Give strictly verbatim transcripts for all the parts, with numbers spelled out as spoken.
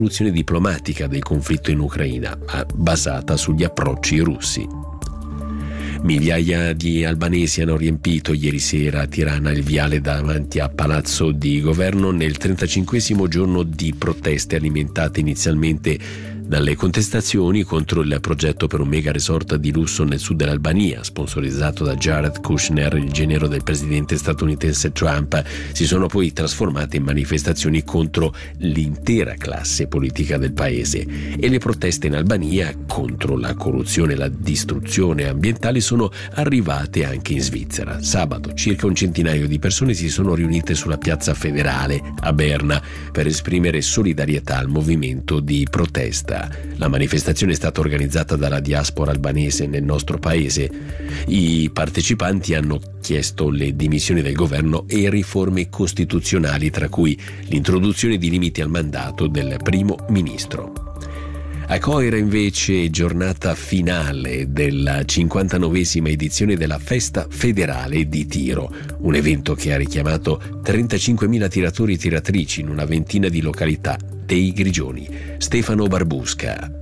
soluzione diplomatica del conflitto in Ucraina, basata sugli approcci russi. Migliaia di albanesi hanno riempito ieri sera a Tirana il viale davanti a Palazzo di Governo nel trentacinquesimo giorno di proteste alimentate inizialmente dalle contestazioni contro il progetto per un mega resort di lusso nel sud dell'Albania, sponsorizzato da Jared Kushner, il genero del presidente statunitense Trump. Si sono poi trasformate in manifestazioni contro l'intera classe politica del paese, e le proteste in Albania contro la corruzione e la distruzione ambientale sono arrivate anche in Svizzera. Sabato circa un centinaio di persone si sono riunite sulla piazza Federale a Berna per esprimere solidarietà al movimento di protesta. La manifestazione è stata organizzata dalla diaspora albanese nel nostro paese. I partecipanti hanno chiesto le dimissioni del governo e riforme costituzionali, tra cui l'introduzione di limiti al mandato del primo ministro. A Coira invece giornata finale della cinquantanovesima edizione della Festa Federale di Tiro, un evento che ha richiamato trentacinquemila tiratori e tiratrici in una ventina di località dei Grigioni. Stefano Barbusca.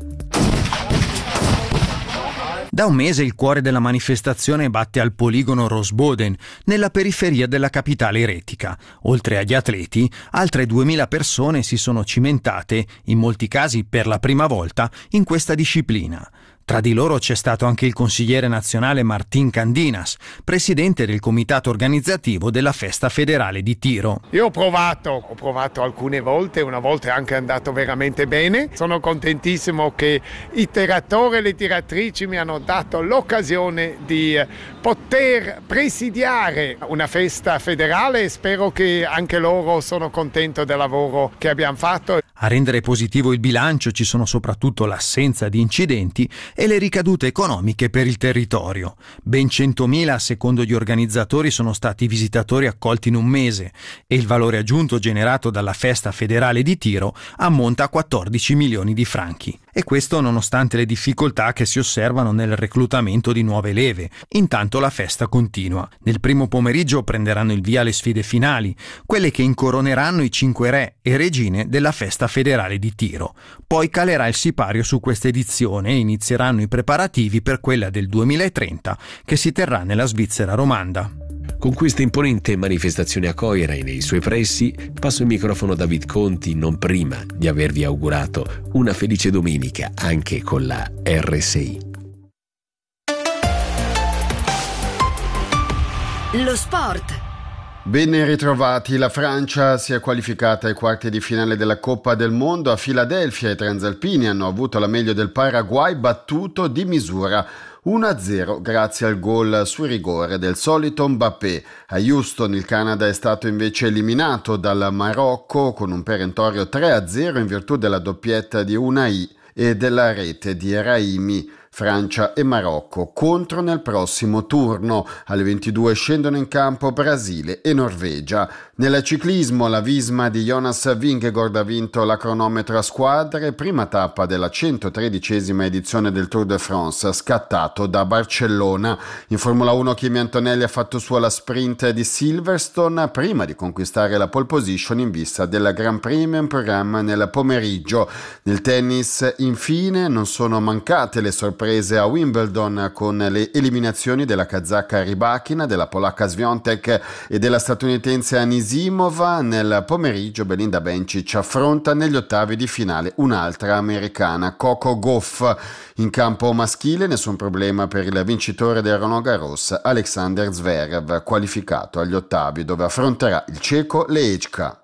Da un mese il cuore della manifestazione batte al poligono Rosboden, nella periferia della capitale eretica. Oltre agli atleti, altre duemila persone si sono cimentate, in molti casi per la prima volta, in questa disciplina. Tra di loro c'è stato anche il consigliere nazionale Martín Candinas, presidente del comitato organizzativo della Festa Federale di Tiro. Io ho provato, ho provato alcune volte, una volta è anche andato veramente bene. Sono contentissimo che i tiratori e le tiratrici mi hanno dato l'occasione di poter presidiare una festa federale, e spero che anche loro sono contenti del lavoro che abbiamo fatto. A rendere positivo il bilancio ci sono soprattutto l'assenza di incidenti e le ricadute economiche per il territorio. Ben centomila, secondo gli organizzatori, sono stati i visitatori accolti in un mese, e il valore aggiunto generato dalla Festa Federale di Tiro ammonta a quattordici milioni di franchi. E questo nonostante le difficoltà che si osservano nel reclutamento di nuove leve. Intanto la festa continua. Nel primo pomeriggio prenderanno il via le sfide finali, quelle che incoroneranno i cinque re e regine della Festa Federale di Tiro. Poi calerà il sipario su questa edizione e inizieranno i preparativi per quella del duemilatrenta, che si terrà nella Svizzera romanda. Con questa imponente manifestazione a Coira e nei suoi pressi, passo il microfono a David Conti, non prima di avervi augurato una felice domenica anche con la R S I. Lo sport. Ben ritrovati, la Francia si è qualificata ai quarti di finale della Coppa del Mondo. A Filadelfia i transalpini hanno avuto la meglio del Paraguay, battuto di misura uno a zero grazie al gol su rigore del solito Mbappé. A Houston il Canada è stato invece eliminato dal Marocco con un perentorio tre a zero in virtù della doppietta di Unai e della rete di Raimi. Francia e Marocco contro nel prossimo turno. Alle ventidue scendono in campo Brasile e Norvegia. Nel ciclismo la Visma di Jonas Vingegaard ha vinto la cronometro a squadre, prima tappa della centotredicesima edizione del Tour de France, scattato da Barcellona. In Formula uno Kimi Antonelli ha fatto sua la sprint di Silverstone prima di conquistare la pole position in vista del Gran Premio in programma nel pomeriggio. Nel tennis infine non sono mancate le sorprese a Wimbledon con le eliminazioni della kazaka Rybakina, della polacca Swiatek e della statunitense Anisimova. Nel pomeriggio Belinda Bencic affronta negli ottavi di finale un'altra americana, Coco Gauff. In campo maschile nessun problema per il vincitore del Roland Garros, Alexander Zverev, qualificato agli ottavi dove affronterà il ceco Lejčka.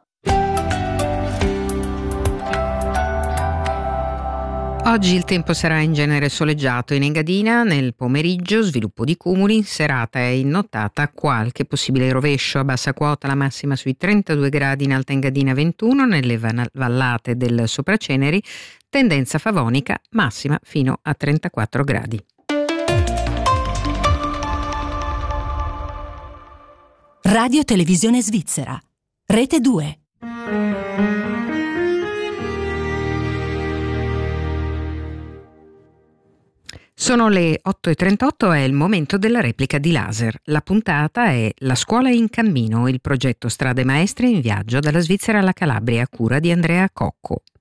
Oggi il tempo sarà in genere soleggiato in Engadina, nel pomeriggio sviluppo di cumuli, in serata e in nottata qualche possibile rovescio. A bassa quota la massima sui trentadue gradi, in Alta Engadina ventuno, nelle vallate del Sopraceneri tendenza favonica, massima fino a trentaquattro gradi. Radio Televisione Svizzera, Rete due. Sono le otto e trentotto, è il momento della replica di Laser. La puntata è La scuola in cammino, il progetto Strade Maestre in viaggio dalla Svizzera alla Calabria a cura di Andrea Cocco.